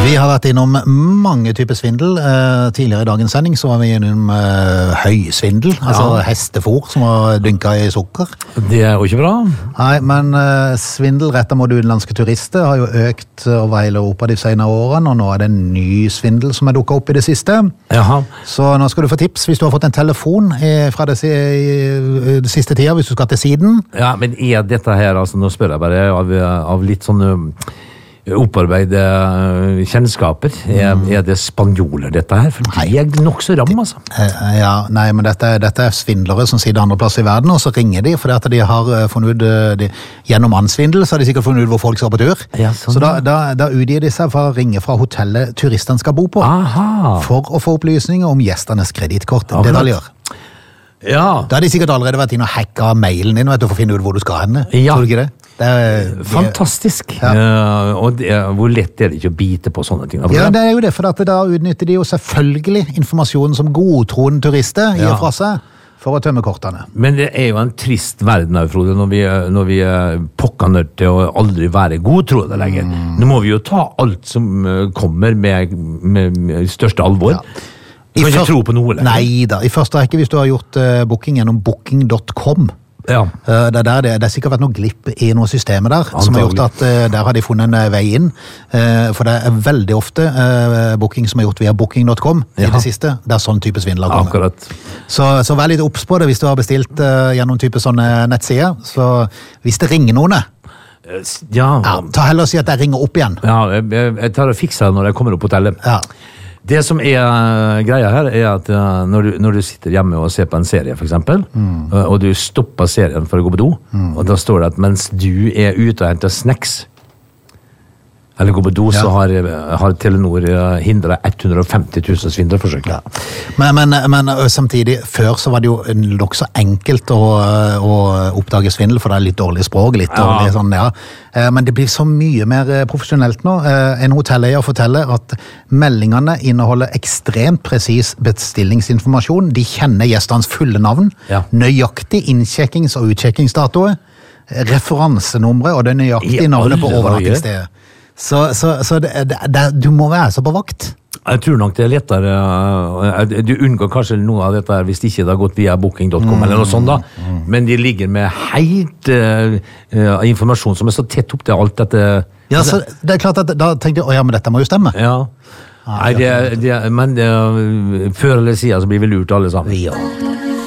Vi har vært innom mange typer svindel. Tidligere i dagens sending så var vi innom høysvindel, altså hestefôr som var dynket i sukker. Det jo ikke bra. Nei, men svindel rettet mot utenlandske turister har jo økt over hele Europa de senere årene, og nå det en ny svindel som dukket opp i det siste. Jaha. Så nå skal du få tips hvis du har fått en telefon fra det siste tida, hvis du skal til siden. Ja, men dette her, altså, nå spør jeg bare av litt sånn opparbeide kjennskaper. Det spanjoler dette her? For de nok så ram, altså. Ja, nei, men dette svindlere som sitter andre plass i verden, og så ringer de, fordi at de har funnet ut, gjennom ansvindel, så har de sikkert funnet ut hvor folk skal på tur. Ja, sånn. Så da utgir de seg for å ringe fra hotellet turistene skal bo på. Aha. For å få opplysninger om gjestenes kredittkort. Akkurat. Detaljer. Ja. Da har de sikkert allerede vært inn og hacka mailen din, vet du, for å finne ut hvor du skal henne. Ja. Tror du ikke det? Fantastisk. Ja. Og hvor lett det ikke å bite på sånne ting? Ja, det jo det, for da utnytter de jo selvfølgelig informasjonen som godtroende turister gir fra seg for å tømme kortene. Men det jo en trist verden her, Frode, når vi pokker nødt til å aldri være godtroende lenger. Nå må vi jo ta alt som kommer med største alvor. Ja. Du kan ikke tro på noe lenger. Neida, i første rekke hvis du har gjort booking gjennom booking.com. Ja. Det har sikkert vært noe glipp i noe systemet der, som har gjort at der har de funnet en vei inn. For det veldig ofte booking som er gjort via booking.com i det siste. Det sånn type svindler kommer. Akkurat. Så vær litt obs på det hvis du har bestilt gjennom type sånne nettsider. Så hvis det ringer noen, ta heller og si at jeg ringer opp igjen. Ja, jeg tar og fikser det når jeg kommer opp på hotellet. Ja. Det som greia her at når du sitter hjemme og ser på en serie for eksempel, og du stopper serien for å gå på do, og da står det at mens du ute og henter snacks eller gå på do, så har Telenor hindret 150 000 svindlerforsøk. Ja. Men samtidig, før så var det jo nok så enkelt å oppdage svindel, for det litt dårlig språk, litt dårlig sånn, Men det blir så mye mer profesjonelt nå. En hotelleier forteller at meldingene inneholder ekstremt presis bestillingsinformasjon. De kjenner gjestenes fulle navn, nøyaktig innsjekkings- og utsjekkingsdatoer, referansenumre og det nøyaktige navnet på overnattingsstedet. Så du må være så på vakt. Jeg tror nok det lettere. Du unngår kanskje noe av dette hvis ikke det har gått via booking.com eller noe sånt da. Men de ligger med helt informasjon som så tett opp til alt dette. Ja, så det klart at da tenkte jeg, men dette må jo stemme. Ja. Nei, men før eller siden så blir vi lurt alle sammen. Ja.